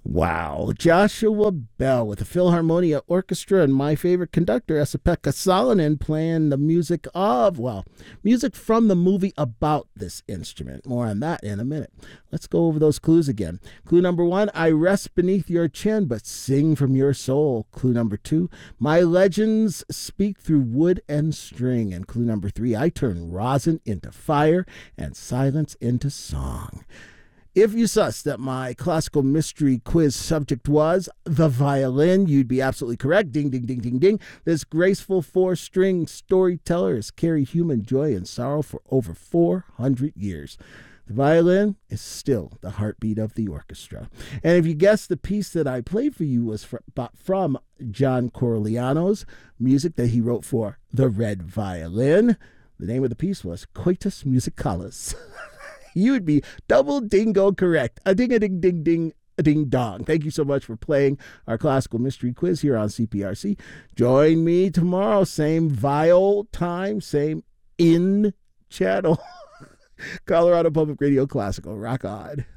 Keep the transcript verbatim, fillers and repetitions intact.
Wow. Joshua Bell with the Philharmonia Orchestra and my favorite conductor, Esa-Pekka Salonen, playing the music of, well, music from the movie about this instrument. More on that in a minute. Let's go over those clues again. Clue number one, I rest beneath your chin, but sing from your soul. Clue number two, my legends speak through wood and string. And clue number three, I turn rosin into fire and silence into song. If you sussed that my classical mystery quiz subject was the violin, you'd be absolutely correct. Ding, ding, ding, ding, ding. This graceful four-string storyteller has carried human joy and sorrow for over four hundred years. The violin is still the heartbeat of the orchestra. And if you guessed the piece that I played for you was from John Corigliano's music that he wrote for the Red Violin, the name of the piece was Coitus Musicalis. You would be double dingo correct. A ding a ding ding ding a ding dong. Thank you so much for playing our classical mystery quiz here on C P R C. Join me tomorrow, same viol time, same in channel. Colorado Public Radio Classical. Rock on.